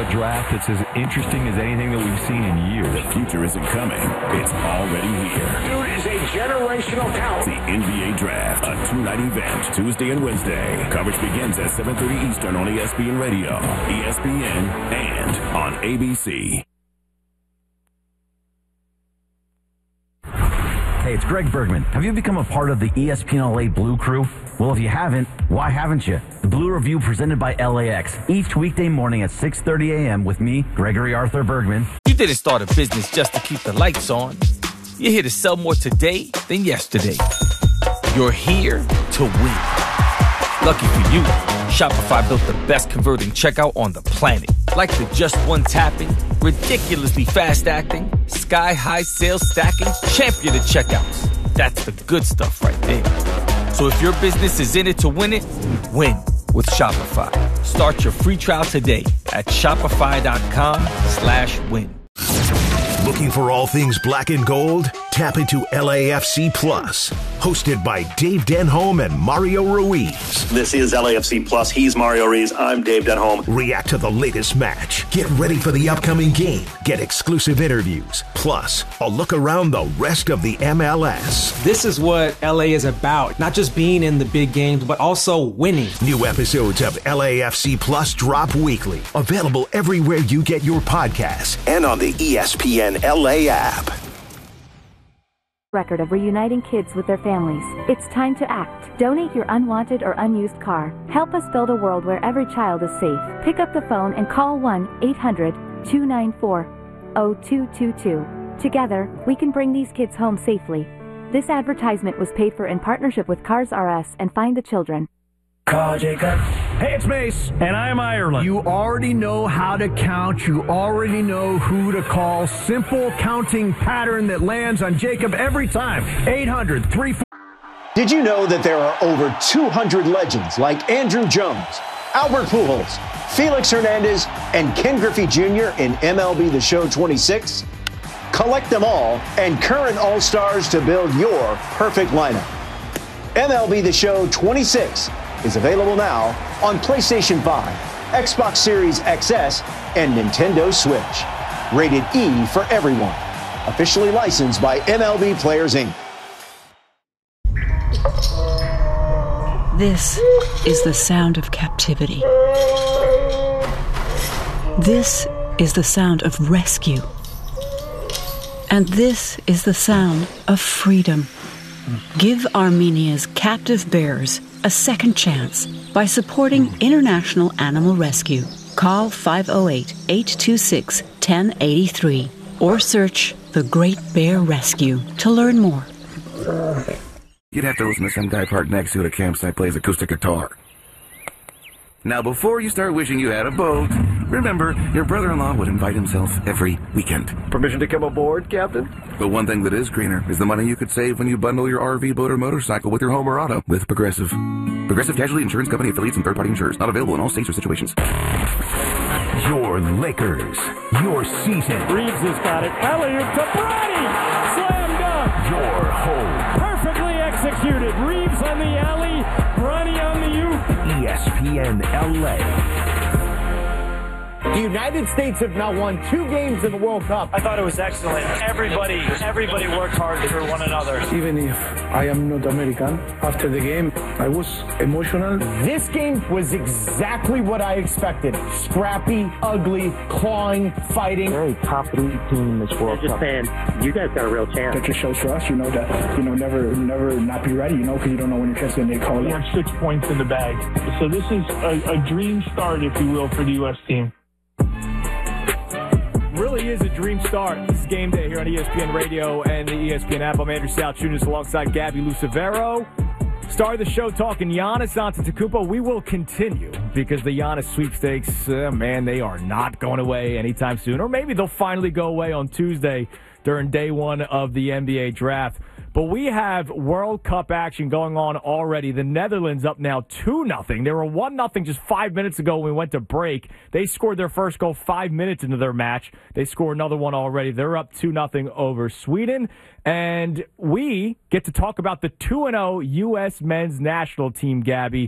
a draft that's as interesting as anything that we've seen in years. The future isn't coming. It's already here. Dude is a generational talent. The NBA Draft, a two-night event, Tuesday and Wednesday. Coverage begins at 7:30 Eastern on ESPN Radio, ESPN, and on ABC. Hey, it's Greg Bergman. Have you become a part of the ESPN LA Blue Crew? Well, if you haven't, why haven't you? The Blue Review presented by LAX. Each weekday morning at 6:30 a.m. with me, Gregory Arthur Bergman. You didn't start a business just to keep the lights on. You're here to sell more today than yesterday. You're here to win. Lucky for you, Shopify built the best converting checkout on the planet. Like the just one tapping, ridiculously fast acting, sky-high sales stacking, champion of checkouts. That's the good stuff right there. So if your business is in it to win it, win with Shopify. Start your free trial today at shopify.com/win. Looking for all things black and gold? Tap into LAFC Plus, hosted by Dave Denholm and Mario Ruiz. This is LAFC Plus. He's Mario Ruiz. I'm Dave Denholm. React to the latest match. Get ready for the upcoming game. Get exclusive interviews. Plus, a look around the rest of the MLS. This is what LA is about. Not just being in the big games, but also winning. New episodes of LAFC Plus drop weekly. Available everywhere you get your podcasts and on the ESPN LA app. Record of reuniting kids with their families. It's time to act. Donate your unwanted or unused car. Help us build a world where every child is safe. Pick up the phone and call 1-800-294-0222. Together, we can bring these kids home safely. This advertisement was paid for in partnership with Cars R Us and Find the Children. Call Jacob. Hey, it's Mace. And I'm Ireland. You already know how to count. You already know who to call. Simple counting pattern that lands on Jacob every time. 800-34. Did you know that there are over 200 legends like Andrew Jones, Albert Pujols, Felix Hernandez, and Ken Griffey Jr. in MLB The Show 26? Collect them all and current All-Stars to build your perfect lineup. MLB The Show 26 is available now on PlayStation 5, Xbox Series XS, and Nintendo Switch. Rated E for everyone. Officially licensed by MLB Players, Inc. This is the sound of captivity. This is the sound of rescue. And this is the sound of freedom. Give Armenia's captive bears a second chance by supporting International Animal Rescue. Call 508-826-1083 or search The Great Bear Rescue to learn more. You'd have to listen to some guy parked next to at a campsite plays acoustic guitar. Now, before you start wishing you had a boat, remember, your brother-in-law would invite himself every weekend. Permission to come aboard, Captain? But one thing that is greener is the money you could save when you bundle your RV, boat, or motorcycle with your home or auto with Progressive. Progressive Casualty Insurance Company affiliates and third-party insurers. Not available in all states or situations. Your Lakers. Your season. Reeves has got it. Elliott to Bronny. Slam dunk. Your home. Perfectly executed. Reeves on the alley. Bronny on the oop. ESPN LA. The United States have now won 2 games in the World Cup. I thought it was excellent. Everybody worked hard for one another. Even if I am not American, after the game, I was emotional. This game was exactly what I expected. Scrappy, ugly, clawing, fighting. Very top 3 team in this World Cup. Just saying, you guys got a real chance. That just shows for us, that, never not be ready, because you don't know when your kid's going to get called. We have 6 points in the bag. So this is a dream start, if you will, for the U.S. team. Really is a dream start. This is Game Day here on ESPN Radio and the ESPN app. I'm Andrew Salchunas alongside Gabby Lucevero. Star of the show talking Giannis Antetokounmpo. We will continue because the Giannis sweepstakes, they are not going away anytime soon. Or maybe they'll finally go away on Tuesday during day one of the NBA draft. But we have World Cup action going on already. The Netherlands up now 2-0. They were 1-0 just 5 minutes ago when we went to break. They scored their first goal 5 minutes into their match. They scored another one already. They're up 2-0 over Sweden. And we get to talk about the 2-0 U.S. men's national team, Gabby.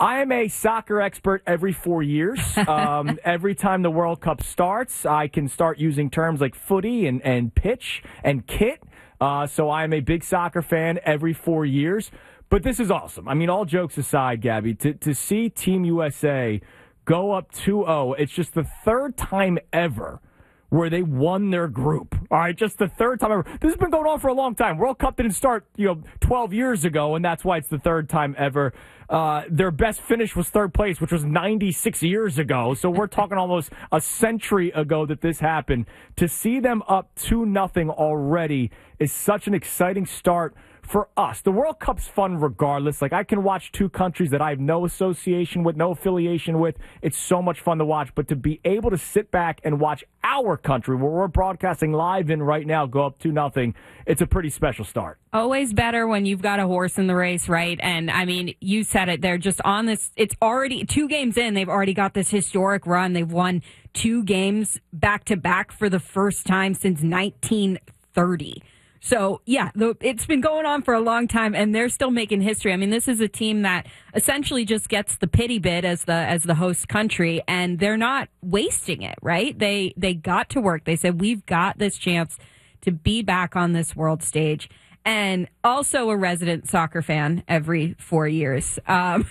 I am a soccer expert every 4 years. Every time the World Cup starts, I can start using terms like footy and pitch and kit. So I am a big soccer fan every 4 years. But this is awesome. I mean, all jokes aside, Gabby, to see Team USA go up 2-0, it's just the third time ever where they won their group. All right, just the third time ever. This has been going on for a long time. World Cup didn't start, 12 years ago, and that's why it's the third time ever. Their best finish was third place, which was 96 years ago. So we're talking almost a century ago that this happened. To see them up 2-0 already is such an exciting start for us. The World Cup's fun regardless. Like, I can watch two countries that I have no association with, no affiliation with. It's so much fun to watch. But to be able to sit back and watch our country, where we're broadcasting live in right now, go up 2-0, it's a pretty special start. Always better when you've got a horse in the race, right? And, I mean, you said it. They're just on this. It's already 2 games in. They've already got this historic run. They've won 2 games back-to-back for the first time since 1930. So, yeah, it's been going on for a long time, and they're still making history. I mean, this is a team that essentially just gets the pity bid as the host country, and they're not wasting it, right? They got to work. They said, we've got this chance to be back on this world stage, and also a resident soccer fan every 4 years. But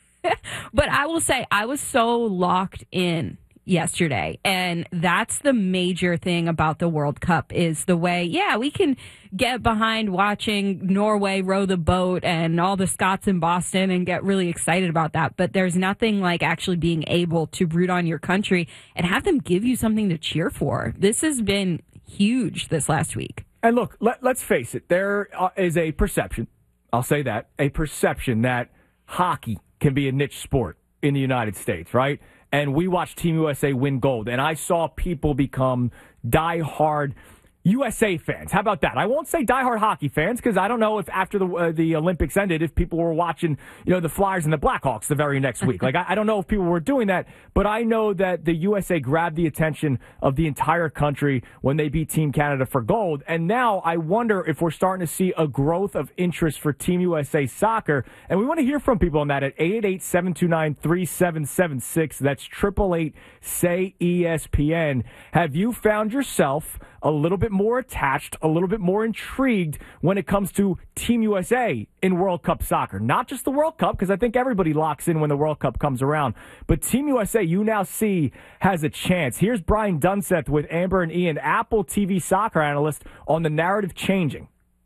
I will say, I was so locked in yesterday, and that's the major thing about the World Cup is the way, we can get behind watching Norway row the boat and all the Scots in Boston and get really excited about that, but there's nothing like actually being able to root on your country and have them give you something to cheer for. This has been huge this last week. And look, let's face it, there is a perception, I'll say that, a perception that hockey can be a niche sport in the United States, right? And we watched Team USA win gold, and I saw people become diehard USA fans. How about that? I won't say diehard hockey fans because I don't know if after the Olympics ended, if people were watching, the Flyers and the Blackhawks the very next week. Like, I don't know if people were doing that, but I know that the USA grabbed the attention of the entire country when they beat Team Canada for gold. And now I wonder if we're starting to see a growth of interest for Team USA soccer. And we want to hear from people on that at 888-729-3776. That's 888-SAY-ESPN. Have you found yourself a little bit more attached, a little bit more intrigued when it comes to Team USA in World Cup soccer? Not just the World Cup, because I think everybody locks in when the World Cup comes around, but Team USA, you now see, has a chance. Here's Brian Dunseth with Amber and Ian, Apple TV soccer analyst, on the narrative changing.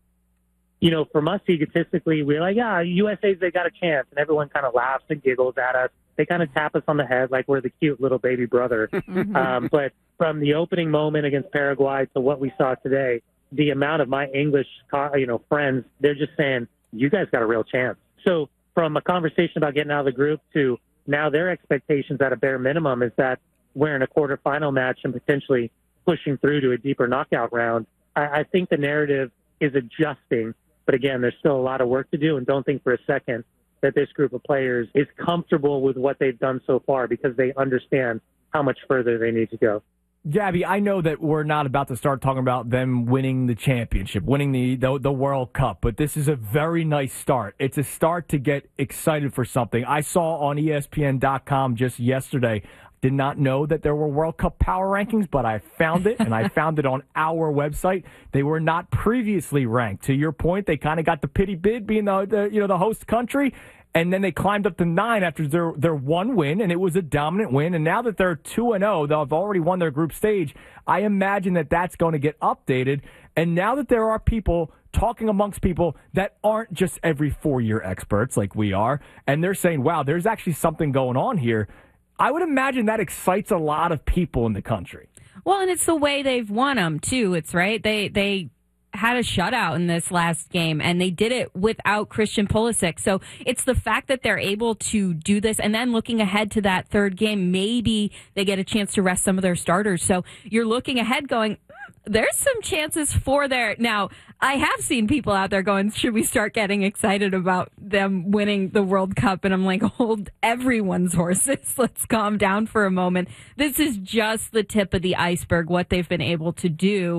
From us, egotistically, we're like, USA's, they got a chance, and everyone kind of laughs and giggles at us. They kind of tap us on the head like we're the cute little baby brother. But from the opening moment against Paraguay to what we saw today, the amount of my English, friends, they're just saying, you guys got a real chance. So from a conversation about getting out of the group to now their expectations at a bare minimum is that we're in a quarterfinal match and potentially pushing through to a deeper knockout round. I think the narrative is adjusting, but again, there's still a lot of work to do, and don't think for a second that this group of players is comfortable with what they've done so far because they understand how much further they need to go. Gabby, I know that we're not about to start talking about them winning the championship, winning the World Cup, but this is a very nice start. It's a start to get excited for something. I saw on ESPN.com just yesterday, did not know that there were World Cup power rankings, but I found it, and I found it on our website. They were not previously ranked. To your point, they kind of got the pity bid being the host country, and then they climbed up to 9 after their one win, and it was a dominant win. And now that they're 2-0, they've already won their group stage. I imagine that that's going to get updated. And now that there are people talking amongst people that aren't just every 4-year experts like we are, and they're saying, wow, there's actually something going on here, I would imagine that excites a lot of people in the country. Well, and it's the way they've won them, too. It's right. They had a shutout in this last game, and they did it without Christian Pulisic. So it's the fact that they're able to do this, and then looking ahead to that third game, maybe they get a chance to rest some of their starters. So you're looking ahead going, there's some chances for there. Now, I have seen people out there going, should we start getting excited about them winning the World Cup? And I'm like, hold everyone's horses. Let's calm down for a moment. This is just the tip of the iceberg, what they've been able to do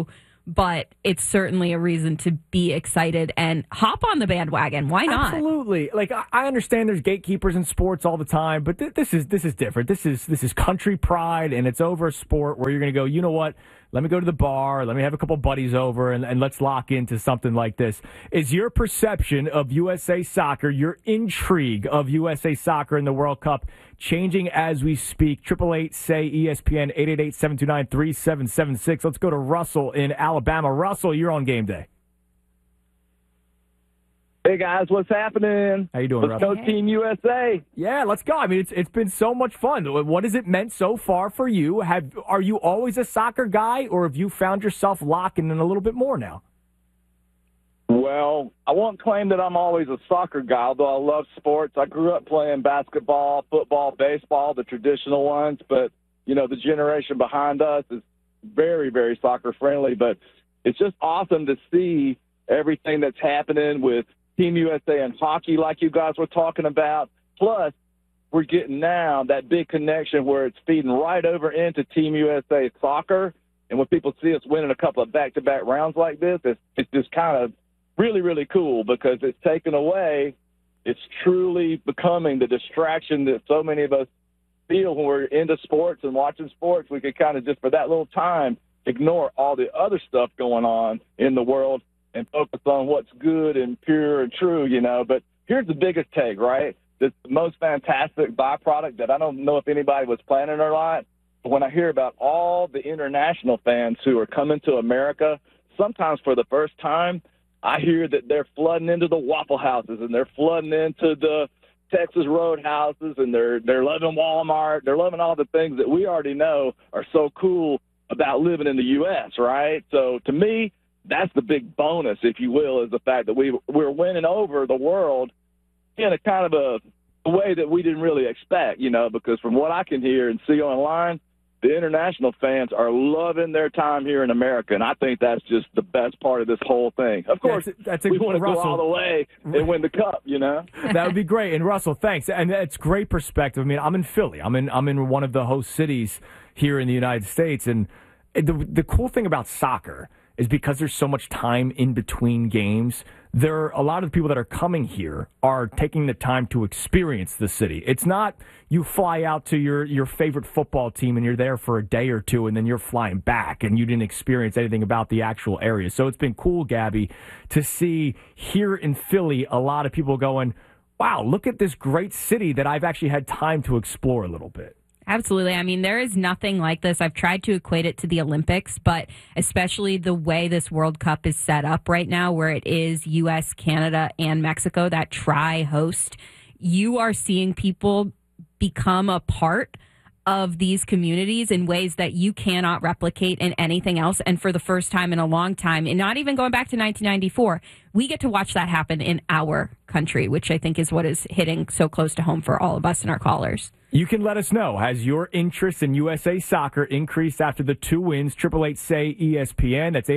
but it's certainly a reason to be excited and hop on the bandwagon. Why not? Absolutely. Like, I understand there's gatekeepers in sports all the time, but this is different. This is country pride, and it's over a sport where you're going to go, you know what? Let me go to the bar. Let me have a couple buddies over, and let's lock into something like this. Is your perception of USA Soccer, your intrigue of USA Soccer in the World Cup, changing as we speak? 888-SAY-ESPN, 888-729-3776. Let's go to Russell in Alabama. Russell, you're on game day. Hey, guys, what's happening? How you doing, Let's Russell? go Team USA. Yeah, let's go. I mean, it's been so much fun. What has it meant so far for you? Are you always a soccer guy, or have you found yourself locking in a little bit more now? Well, I won't claim that I'm always a soccer guy, although I love sports. I grew up playing basketball, football, baseball, the traditional ones, but, you know, the generation behind us is very, very soccer-friendly. But it's just awesome to see everything that's happening with Team USA and hockey like you guys were talking about. Plus, we're getting now that big connection where it's feeding right over into Team USA soccer. And when people see us winning a couple of back-to-back rounds like this, it's just kind of really, really cool because it's taken away. It's truly becoming the distraction that so many of us feel when we're into sports and watching sports. We could kind of just for that little time ignore all the other stuff going on in the world and focus on what's good and pure and true, you know. But here's the biggest take, right? The most fantastic byproduct that I don't know if anybody was planning or not, but when I hear about all the international fans who are coming to America, sometimes for the first time, I hear that they're flooding into the Waffle Houses and they're flooding into the Texas Roadhouses and they're loving Walmart. They're loving all the things that we already know are so cool about living in the U.S., right? So to me, that's the big bonus, if you will, is the fact that we're winning over the world in a kind of a way that we didn't really expect, you know, because from what I can hear and see online, the international fans are loving their time here in America, and I think that's just the best part of this whole thing. Of course, we want to go all the way and win the cup, you know? That would be great. And, Russell, thanks. And that's great perspective. I mean, I'm in Philly. I'm in one of the host cities here in the United States, and the cool thing about soccer is because there's so much time in between games, a lot of the people that are coming here are taking the time to experience the city. It's not you fly out to your favorite football team and you're there for a day or two and then you're flying back and you didn't experience anything about the actual area. So it's been cool, Gabby, to see here in Philly a lot of people going, wow, look at this great city that I've actually had time to explore a little bit. Absolutely. I mean, there is nothing like this. I've tried to equate it to the Olympics, but especially the way this World Cup is set up right now, where it is U.S., Canada, and Mexico, that tri-host, you are seeing people become a part of these communities in ways that you cannot replicate in anything else. And for the first time in a long time, and not even going back to 1994, we get to watch that happen in our country, which I think is what is hitting so close to home for all of us and our callers. You can let us know. Has your interest in USA Soccer increased after the 2 wins? 888-SAY-ESPN. That's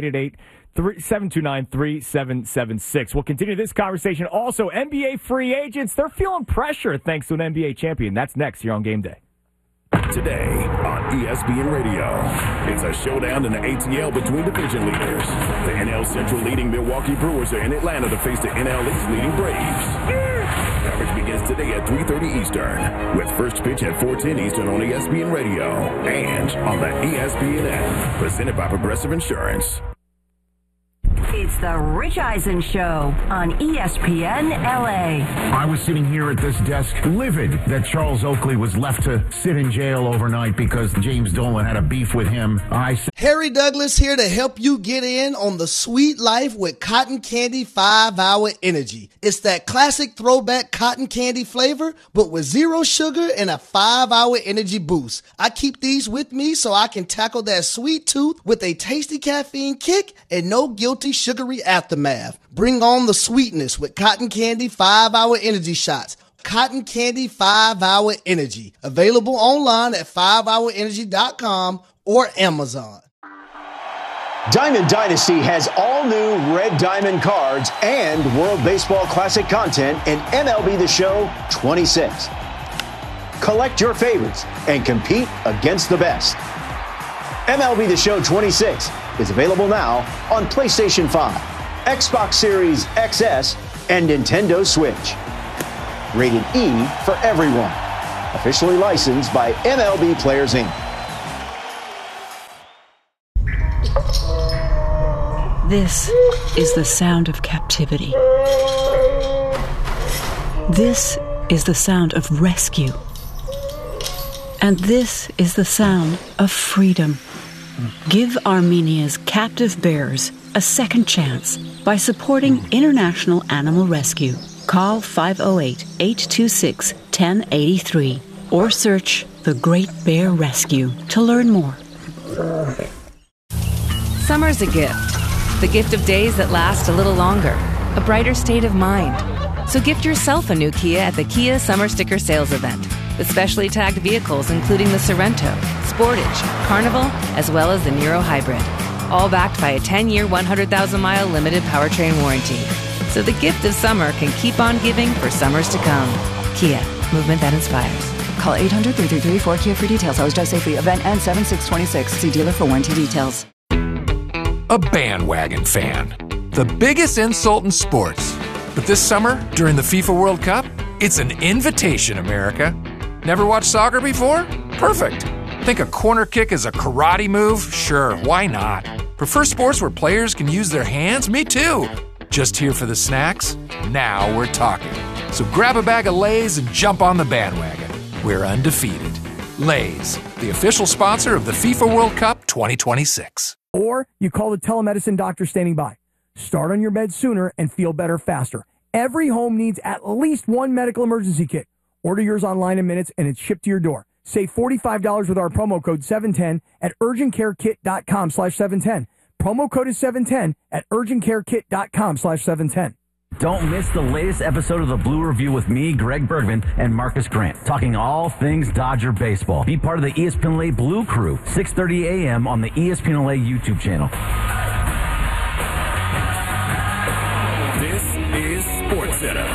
888-729-3776. We'll continue this conversation. Also, NBA free agents, they're feeling pressure thanks to an NBA champion. That's next here on Game Day. Today on ESPN Radio, it's a showdown in the ATL between division leaders. The NL Central leading Milwaukee Brewers are in Atlanta to face the NL East leading Braves. Coverage begins today at 3:30 Eastern, with first pitch at 4:10 Eastern on ESPN Radio and on the ESPN app, presented by Progressive Insurance. It's the Rich Eisen Show on ESPN LA. I was sitting here at this desk livid that Charles Oakley was left to sit in jail overnight because James Dolan had a beef with him. Harry Douglas here to help you get in on the sweet life with Cotton Candy 5-Hour Energy. It's that classic throwback cotton candy flavor, but with 0 sugar and a 5-hour energy boost. I keep these with me so I can tackle that sweet tooth with a tasty caffeine kick and no guilty sugary aftermath. Bring on the sweetness with Cotton Candy 5-Hour Energy Shots. Cotton Candy 5-Hour Energy. Available online at 5hourenergy.com or Amazon. Diamond Dynasty has all new Red Diamond cards and World Baseball Classic content in MLB The Show 26. Collect your favorites and compete against the best. MLB The Show 26 is available now on PlayStation 5, Xbox Series XS, and Nintendo Switch. Rated E for everyone. Officially licensed by MLB Players Inc. This is the sound of captivity. This is the sound of rescue. And this is the sound of freedom. Give Armenia's captive bears a second chance by supporting International Animal Rescue. Call 508-826-1083 or search The Great Bear Rescue to learn more. Summer's a gift. The gift of days that last a little longer. A brighter state of mind. So gift yourself a new Kia at the Kia Summer Sticker Sales Event. With specially tagged vehicles including the Sorrento, Sportage, Carnival, as well as the Niro Hybrid. All backed by a 10-year, 100,000-mile limited powertrain warranty. So the gift of summer can keep on giving for summers to come. Kia, movement that inspires. Call 800-333-4KIA for details. Always drive safely. Event ends 7/6/26. See dealer for warranty details. A bandwagon fan. The biggest insult in sports. But this summer, during the FIFA World Cup, it's an invitation, America. Never watched soccer before? Perfect. Think a corner kick is a karate move? Sure, why not? Prefer sports where players can use their hands? Me too. Just here for the snacks? Now we're talking. So grab a bag of Lay's and jump on the bandwagon. We're undefeated. Lay's, the official sponsor of the FIFA World Cup 2026. Or you call the telemedicine doctor standing by. Start on your meds sooner and feel better faster. Every home needs at least one medical emergency kit. Order yours online in minutes and it's shipped to your door. Save $45 with our promo code 710 at urgentcarekit.com/710. Promo code is 710 at urgentcarekit.com/710. Don't miss the latest episode of the Blue Review with me, Greg Bergman, and Marcus Grant, talking all things Dodger baseball. Be part of the ESPN LA Blue Crew, 6:30 a.m. on the ESPN LA YouTube channel. This is SportsCenter.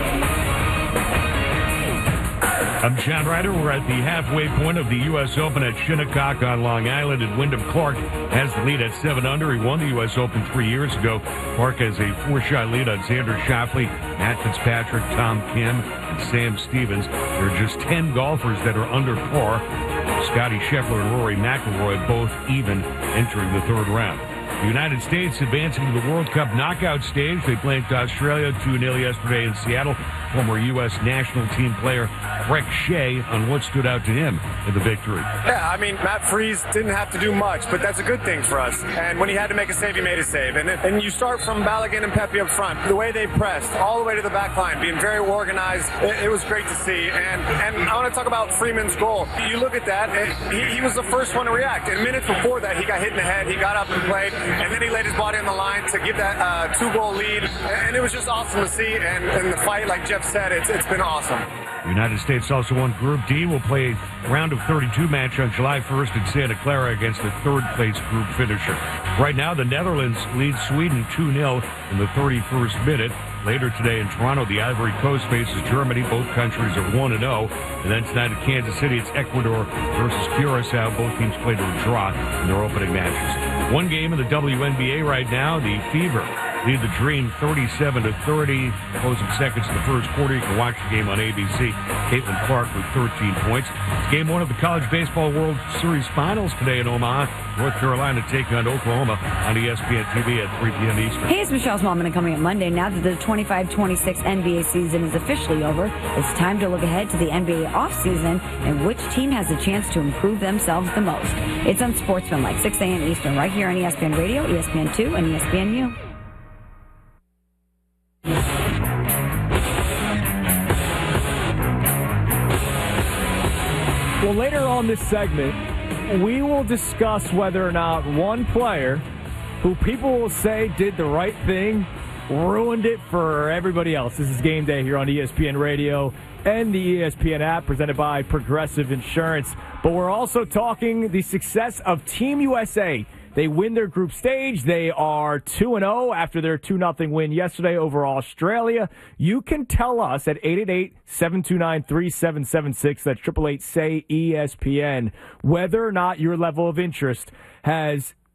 I'm John Ryder. We're at the halfway point of the U.S. Open at Shinnecock on Long Island, and Wyndham Clark has the lead at 7 under. He won the U.S. Open 3 years ago. Clark has a 4-shot lead on Xander Schauffele, Matt Fitzpatrick, Tom Kim, and Sam Stevens. There are just 10 golfers that are under par. Scotty Scheffler and Rory McIlroy both even entering the third round. The United States advancing to the World Cup knockout stage. They blanked Australia 2-0 yesterday in Seattle. Former U.S. national team player Brek Shea on what stood out to him in the victory. Yeah, I mean, Matt Freese didn't have to do much, but that's a good thing for us. And when he had to make a save, he made a save. And you start from Balogun and Pepe up front. The way they pressed, all the way to the back line, being very organized, it was great to see. And I want to talk about Freeman's goal. You look at that, he was the first one to react. And minutes before that, he got hit in the head, he got up and played, and then he laid his body on the line to give that 2-goal lead. And it was just awesome to see. And the fight, like Jeff said, it's been awesome. The United States also won Group D. Will play a round of 32 match on July 1st in Santa Clara against the third-place group finisher. Right now, the Netherlands lead Sweden 2-0 in the 31st minute. Later today in Toronto, the Ivory Coast faces Germany. Both countries are 1-0. And then tonight in Kansas City, it's Ecuador versus Curacao. Both teams play to a draw in their opening matches. One game in the WNBA right now, the Fever lead the Dream 37-30. Closing seconds in the first quarter. You can watch the game on ABC. Caitlin Clark with 13 points. It's game one of the College Baseball World Series Finals today in Omaha. North Carolina taking on Oklahoma on ESPN TV at 3 p.m. Eastern. Hey, it's Michelle Smallman, and coming up Monday, now that the 25-26 NBA season is officially over, it's time to look ahead to the NBA offseason and which team has a chance to improve themselves the most. It's on Sportsmanlike, 6 a.m. Eastern, right here on ESPN Radio, ESPN2, and ESPNU. Well, later on this segment, we will discuss whether or not one player who people will say did the right thing ruined it for everybody else. This is Game Day here on ESPN Radio and the ESPN app presented by Progressive Insurance. But we're also talking the success of Team USA. They win their group stage. They are 2-0 after their 2-0 win yesterday over Australia. You can tell us at 888-729-3776, that's 888-SAY-ESPN, whether or not your level of interest has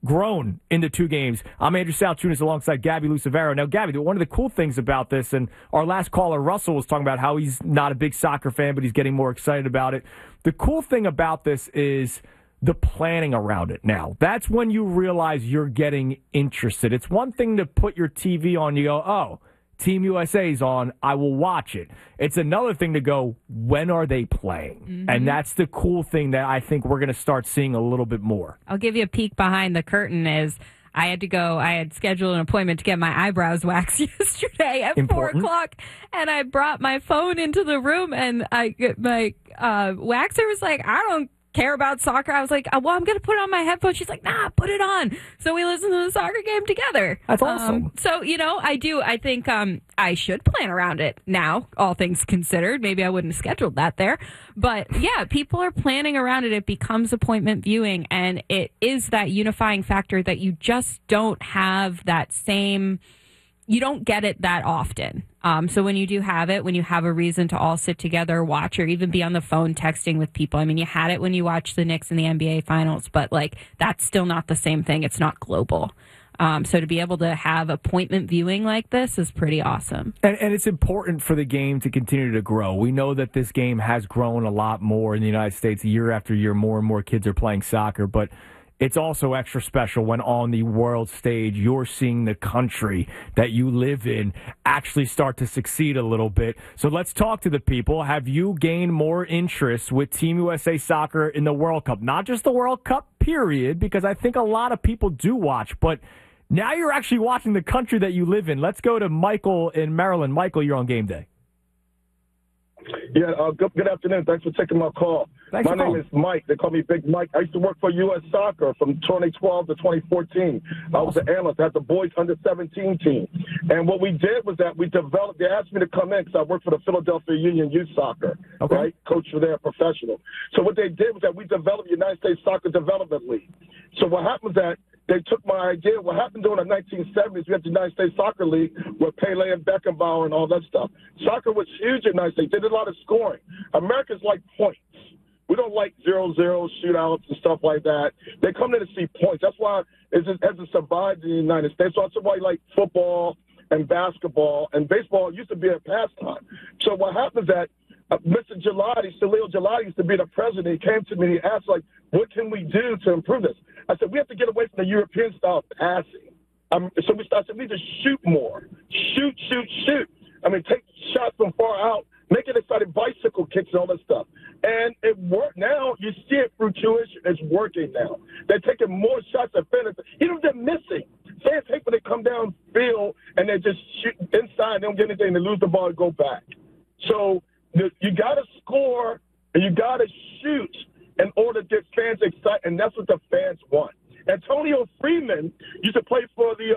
grown in the 2 games. I'm Andrew Salchunas alongside Gabby Lucevero. Now, Gabby, one of the cool things about this, and our last caller, Russell, was talking about how he's not a big soccer fan, but he's getting more excited about it. The cool thing about this is the planning around it now. That's when you realize you're getting interested. It's one thing to put your TV on, you go, oh, Team USA's on, I will watch it. It's another thing to go, when are they playing? Mm-hmm. And that's the cool thing that I think we're going to start seeing a little bit more. I'll give you a peek behind the curtain is I had scheduled an appointment to get my eyebrows waxed yesterday at 4 o'clock, and I brought my phone into the room, and my waxer was like, I don't care about soccer. I was like, well, I'm going to put on my headphones. She's like, nah, put it on. So we listened to the soccer game together. That's awesome. So, I think I should plan around it now, all things considered. Maybe I wouldn't have scheduled that there. But yeah, people are planning around it. It becomes appointment viewing, and it is that unifying factor that you just don't have that same... You don't get it that often. So when you do have it, when you have a reason to all sit together, watch, or even be on the phone texting with people. I mean, you had it when you watched the Knicks in the NBA Finals, but that's still not the same thing. It's not global. So to be able to have appointment viewing like this is pretty awesome. And it's important for the game to continue to grow. We know that this game has grown a lot more in the United States year after year. More and more kids are playing soccer, but it's also extra special when on the world stage you're seeing the country that you live in actually start to succeed a little bit. So let's talk to the people. Have you gained more interest with Team USA Soccer in the World Cup? Not just the World Cup, period, because I think a lot of people do watch, but now you're actually watching the country that you live in. Let's go to Michael in Maryland. Michael, you're on Game Day. Yeah, good afternoon. Thanks for taking my call. My name is Mike. They call me Big Mike. I used to work for U.S. Soccer from 2012 to 2014. I was an analyst at the boys under-17 team. And what we did was that we developed, they asked me to come in because I worked for the Philadelphia Union Youth Soccer, right? Coach for their professional. So what they did was that we developed the United States Soccer Development League. So what happened was that they took my idea. What happened during the 1970s, we had the United States Soccer League with Pele and Beckenbauer and all that stuff. Soccer was huge in the United States. They did a lot of scoring. Americans like points. We don't like 0-0 shootouts and stuff like that. They come in to see points. That's why it hasn't survived in the United States. So that's why I like football and basketball. And baseball used to be a pastime. So what happens is that Mr. Gelati, Salil Gelati used to be the president. He came to me and he asked, what can we do to improve this? I said, we have to get away from the European style of passing. So we started, we need to shoot more. Shoot. I mean, take shots from far out, make it exciting, bicycle kicks and all that stuff. And it worked. Now you see it through tuition. It's working now. They're taking more shots at finish. Even if they're missing. Fans hate when they come downfield and they just shoot inside, they don't get anything, they lose the ball and go back. So you got to score and you got to shoot in order to get fans excited, and that's what the fans want. Antonio Freeman used to play for the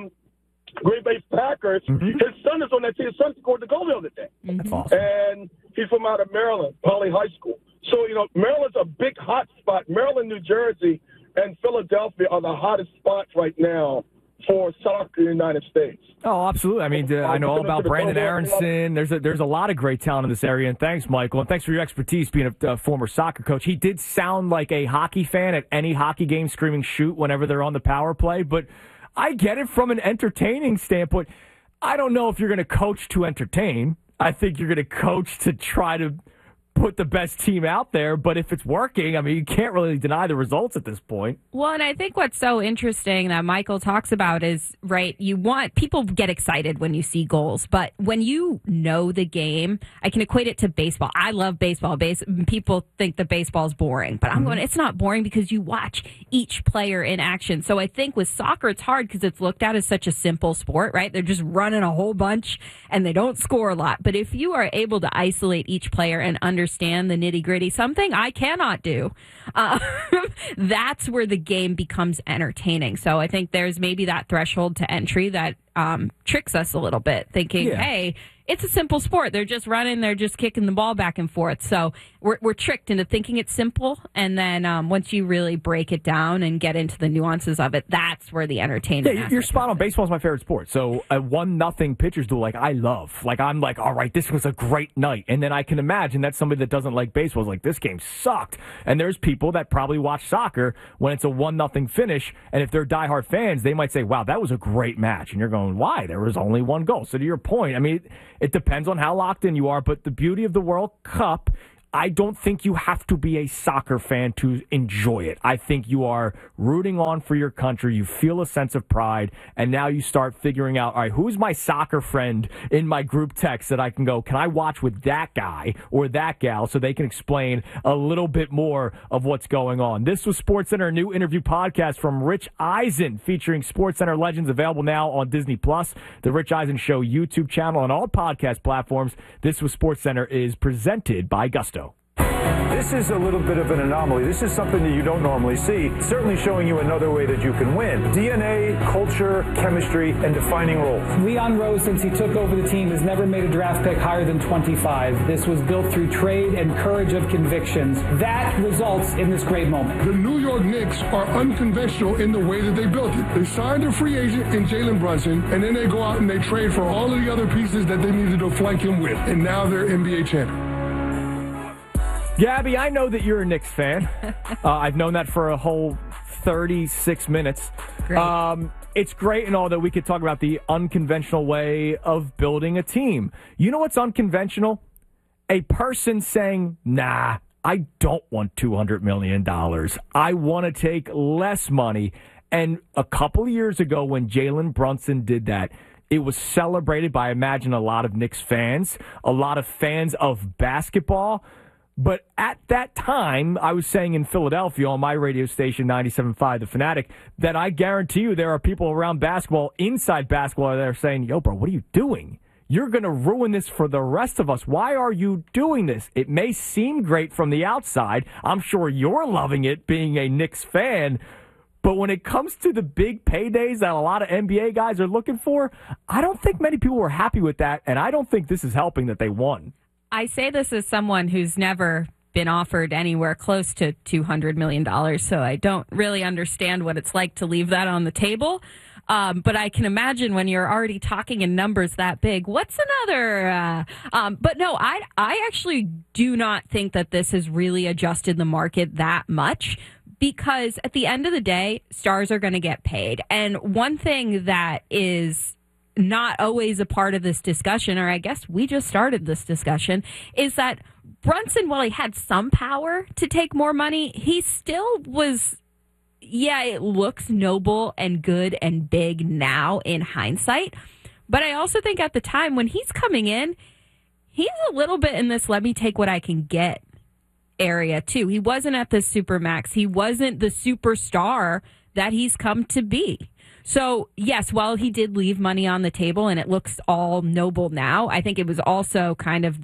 Green Bay Packers. Mm-hmm. His son is on that team. His son scored the goal the other day. That's awesome. And he's from out of Maryland, Poly High School. So, Maryland's a big hot spot. Maryland, New Jersey, and Philadelphia are the hottest spots right now for soccer in the United States. Oh, absolutely. I mean, I know all about Brandon Aronson. There's a lot of great talent in this area, and thanks, Michael, and thanks for your expertise being a former soccer coach. He did sound like a hockey fan at any hockey game screaming shoot whenever they're on the power play, but I get it from an entertaining standpoint. I don't know if you're going to coach to entertain. I think you're going to coach to try to put the best team out there, but if it's working, I mean, you can't really deny the results at this point. Well, and I think what's so interesting that Michael talks about is, right, people get excited when you see goals, but when you know the game, I can equate it to baseball. I love baseball. People think that baseball is boring, but I'm going, it's not boring because you watch each player in action. So I think with soccer, it's hard because it's looked at as such a simple sport, right? They're just running a whole bunch and they don't score a lot. But if you are able to isolate each player and understand the nitty-gritty, something I cannot do, that's where the game becomes entertaining. So I think there's maybe that threshold to entry that tricks us a little bit, thinking, hey, it's a simple sport. They're just running. They're just kicking the ball back and forth. So we're tricked into thinking it's simple. And then once you really break it down and get into the nuances of it, that's where the entertainment you're spot on. Baseball's my favorite sport. So a 1-0 pitcher's duel, I love. I'm like, all right, this was a great night. And then I can imagine that somebody that doesn't like baseball is like, this game sucked. And there's people that probably watch soccer when it's a 1-0 finish. And if they're diehard fans, they might say, wow, that was a great match. And you're going, why? There was only one goal. So to your point, I mean, it depends on how locked in you are, but the beauty of the World Cup, I don't think you have to be a soccer fan to enjoy it. I think you are rooting on for your country. You feel a sense of pride, and now you start figuring out, all right, who's my soccer friend in my group text that I can go, can I watch with that guy or that gal so they can explain a little bit more of what's going on. This was SportsCenter, a new interview podcast from Rich Eisen featuring SportsCenter legends, available now on Disney+, the Rich Eisen Show YouTube channel, and all podcast platforms. This was SportsCenter is presented by Gusto. This is a little bit of an anomaly. This is something that you don't normally see, certainly showing you another way that you can win. DNA, culture, chemistry, and defining roles. Leon Rose, since he took over the team, has never made a draft pick higher than 25. This was built through trade and courage of convictions. That results in this great moment. The New York Knicks are unconventional in the way that they built it. They signed a free agent in Jalen Brunson, and then they go out and they trade for all of the other pieces that they needed to flank him with. And now they're NBA champions. Gabby, I know that you're a Knicks fan. I've known that for a whole 36 minutes. Great. It's great and all that we could talk about the unconventional way of building a team. You know what's unconventional? A person saying, nah, I don't want $200 million. I want to take less money. And a couple of years ago when Jalen Brunson did that, it was celebrated by, I imagine, a lot of Knicks fans, a lot of fans of basketball. But at that time, I was saying in Philadelphia on my radio station, 97.5 The Fanatic, that I guarantee you there are people around basketball, inside basketball, that are saying, yo, bro, what are you doing? You're going to ruin this for the rest of us. Why are you doing this? It may seem great from the outside. I'm sure you're loving it being a Knicks fan. But when it comes to the big paydays that a lot of NBA guys are looking for, I don't think many people were happy with that, and I don't think this is helping that they won. I say this as someone who's never been offered anywhere close to $200 million, so I don't really understand what it's like to leave that on the table. But I can imagine when you're already talking in numbers that big, what's another? But no, I actually do not think that this has really adjusted the market that much, because at the end of the day, stars are going to get paid. And one thing that is not always a part of this discussion, or I guess we just started this discussion, is that Brunson, while he had some power to take more money, he still was, it looks noble and good and big now in hindsight. But I also think at the time when he's coming in, he's a little bit in this let me take what I can get area too. He wasn't at the Supermax. He wasn't the superstar that he's come to be. So, yes, while he did leave money on the table and it looks all noble now, I think it was also kind of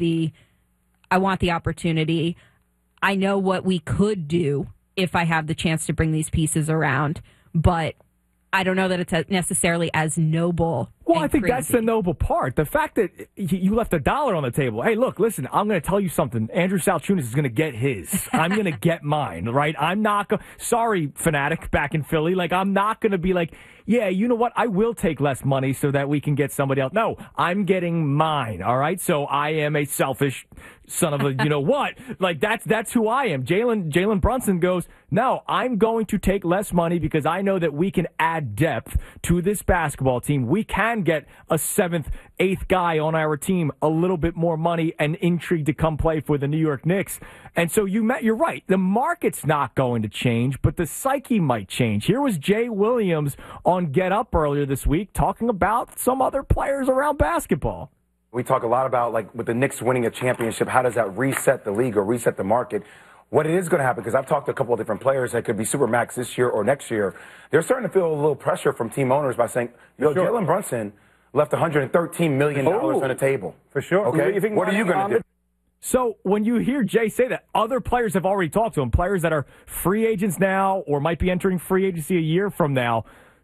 I want the opportunity. I know what we could do if I have the chance to bring these pieces around, but I don't know that it's necessarily as noble. Well, I think that's the noble part. The fact that you left $1 on the table. Hey, look, listen, I'm going to tell you something. Andrew Salchunas is going to get his. I'm going to get mine, right? I'm not going to... Sorry, Fanatic back in Philly. I'm not going to be like, yeah, you know what? I will take less money so that we can get somebody else. No, I'm getting mine, all right? So I am a selfish son of a, you know what? That's who I am. Jalen Brunson goes, no, I'm going to take less money because I know that we can add depth to this basketball team. We can get a 7th, 8th guy on our team a little bit more money and intrigue to come play for the New York Knicks. And so you're right. The market's not going to change, but the psyche might change. Here was Jay Williams on Get Up earlier this week talking about some other players around basketball. We talk a lot about, with the Knicks winning a championship, how does that reset the league or reset the market? What it is going to happen, because I've talked to a couple of different players that could be Supermax this year or next year, they're starting to feel a little pressure from team owners by saying, Jalen Brunson left $113 million on the table. For sure. Okay, what are you going to do? So when you hear Jay say that, other players have already talked to him, players that are free agents now or might be entering free agency a year from now,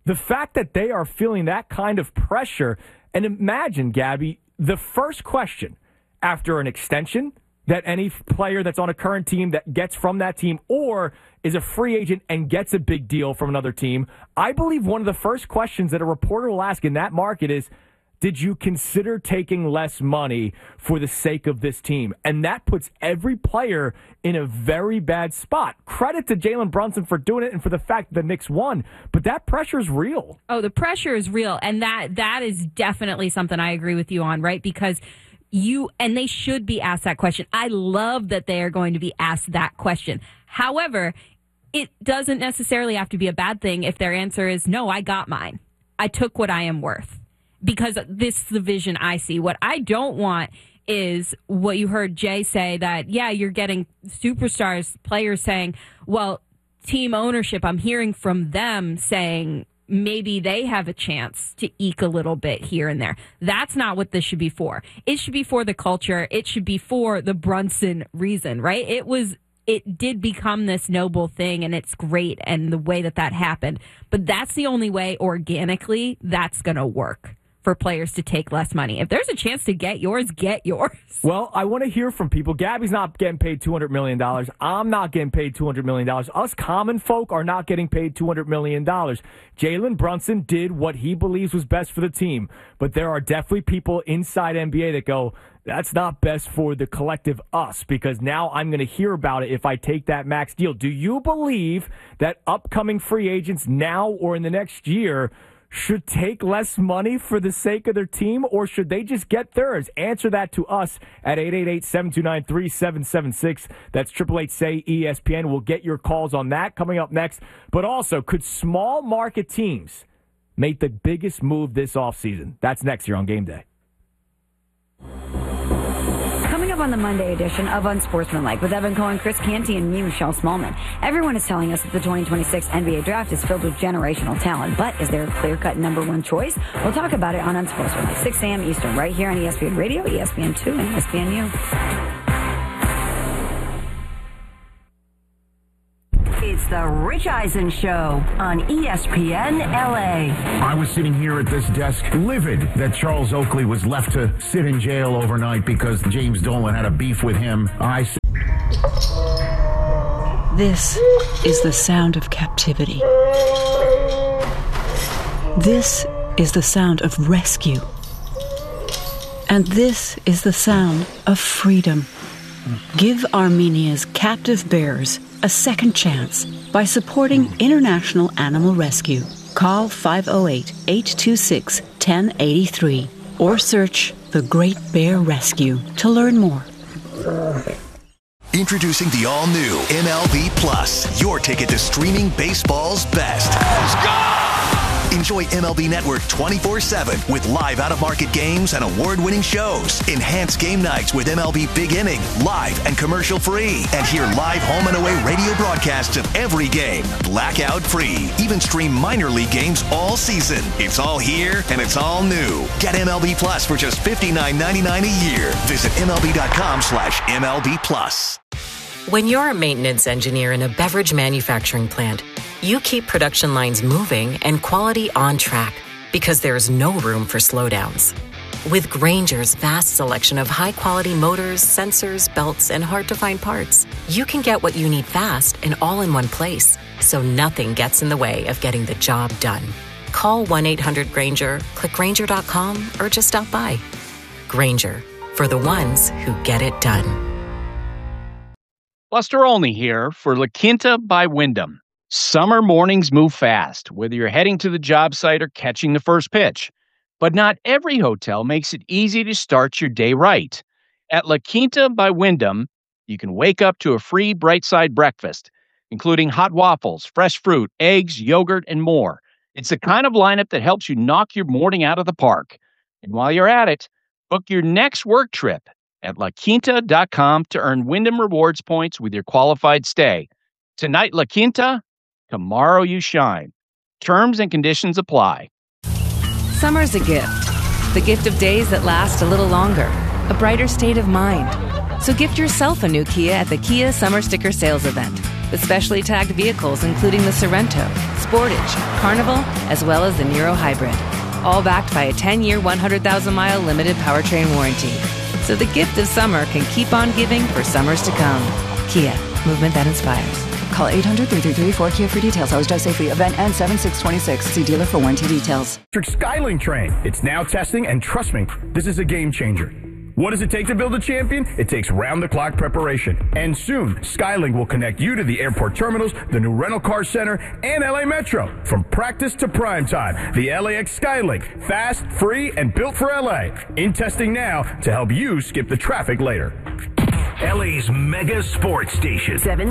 The fact that they are feeling that kind of pressure, and imagine, Gabby, the first question after an extension that any player that's on a current team that gets from that team or is a free agent and gets a big deal from another team, I believe one of the first questions that a reporter will ask in that market is, did you consider taking less money for the sake of this team? And that puts every player in a very bad spot. Credit to Jalen Brunson for doing it and for the fact that the Knicks won, but that pressure is real. Oh, the pressure is real, and that is definitely something I agree with you on, right? Because and they should be asked that question. I love that they are going to be asked that question. However, it doesn't necessarily have to be a bad thing if their answer is, no, I got mine. I took what I am worth. Because this is the vision I see. What I don't want is what you heard Jay say, that, yeah, you're getting superstars, players saying, well, team ownership, I'm hearing from them saying maybe they have a chance to eke a little bit here and there. That's not what this should be for. It should be for the culture. It should be for the Brunson reason, right? It did become this noble thing, and it's great, and the way that happened. But that's the only way organically that's going to work for players to take less money. If there's a chance to get yours, get yours. Well, I want to hear from people. Gabby's not getting paid $200 million. I'm not getting paid $200 million. Us common folk are not getting paid $200 million. Jalen Brunson did what he believes was best for the team. But there are definitely people inside NBA that go, that's not best for the collective us, because now I'm going to hear about it if I take that max deal. Do you believe that upcoming free agents now or in the next year should take less money for the sake of their team, or should they just get theirs? Answer that to us at 888-729-3776. That's 888-SAY-ESPN. We'll get your calls on that coming up next. But also, could small market teams make the biggest move this offseason? That's next here on Game Day. Coming up on the Monday edition of Unsportsmanlike with Evan Cohen, Chris Canty, and me, Michelle Smallman. Everyone is telling us that the 2026 NBA draft is filled with generational talent, but is there a clear-cut number one choice? We'll talk about it on Unsportsmanlike, 6 a.m. Eastern, right here on ESPN Radio, ESPN2, and ESPNU. It's the Rich Eisen Show on ESPN LA. I was sitting here at this desk livid that Charles Oakley was left to sit in jail overnight because James Dolan had a beef with him. This is the sound of captivity. This is the sound of rescue. And this is the sound of freedom. Give Armenia's captive bears a second chance by supporting International Animal Rescue. Call 508-826-1083 or search The Great Bear Rescue to learn more. Introducing the all-new MLB Plus, your ticket to streaming baseball's best. Let's go! Enjoy MLB Network 24/7 with live out-of-market games and award-winning shows. Enhance game nights with MLB Big Inning, live and commercial-free. And hear live home and away radio broadcasts of every game, blackout-free. Even stream minor league games all season. It's all here, and it's all new. Get MLB Plus for just $59.99 a year. Visit MLB.com/MLB Plus. When you're a maintenance engineer in a beverage manufacturing plant, you keep production lines moving and quality on track because there's no room for slowdowns. With Grainger's vast selection of high-quality motors, sensors, belts, and hard-to-find parts, you can get what you need fast and all in one place, so nothing gets in the way of getting the job done. Call 1-800-GRAINGER, click Grainger.com, or just stop by. Grainger, for the ones who get it done. Buster Olney here for La Quinta by Wyndham. Summer mornings move fast, whether you're heading to the job site or catching the first pitch. But not every hotel makes it easy to start your day right. At La Quinta by Wyndham, you can wake up to a free Bright Side breakfast, including hot waffles, fresh fruit, eggs, yogurt, and more. It's the kind of lineup that helps you knock your morning out of the park. And while you're at it, book your next work trip at LaQuinta.com to earn Wyndham Rewards points with your qualified stay. Tonight, La Quinta, tomorrow you shine. Terms and conditions apply. Summer's a gift. The gift of days that last a little longer. A brighter state of mind. So gift yourself a new Kia at the Kia Summer Sticker Sales Event. With specially tagged vehicles including the Sorrento, Sportage, Carnival, as well as the Niro Hybrid. All backed by a 10-year, 100,000-mile limited powertrain warranty. So the gift of summer can keep on giving for summers to come. Kia, movement that inspires. Call 800-333-4KIA for details. Always drive safely. Event ends 7/6/26. See dealer for warranty details. Skylink train. It's now testing, and trust me, this is a game changer. What does it take to build a champion? It takes round-the-clock preparation. And soon, Skylink will connect you to the airport terminals, the new rental car center, and LA Metro. From practice to prime time, the LAX Skylink. Fast, free, and built for LA. In testing now to help you skip the traffic later. LA's mega sports station.